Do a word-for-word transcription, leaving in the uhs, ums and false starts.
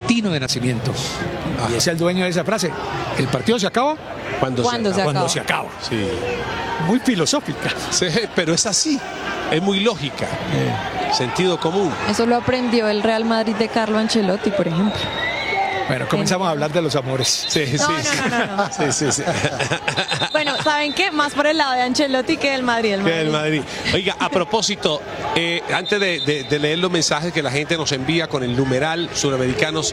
argentino de nacimiento. Y es el dueño de esa frase. El partido se acaba Cuando, Cuando se, se cuando acaba. se acaba. Sí. Muy filosófica. Sí, pero es así. Es muy lógica. Eh, Sentido común. Eso lo aprendió el Real Madrid de Carlo Ancelotti, por ejemplo. bueno, comenzamos a hablar de los amores. Sí, No, sí, no, sí. no, no, no. Sí, sí, sí. Bueno, ¿saben qué? Más por el lado de Ancelotti que del Madrid. El Que Madrid. del Madrid. Oiga, a propósito, eh, antes de, de- de leer los mensajes que la gente nos envía con el numeral Suramericanos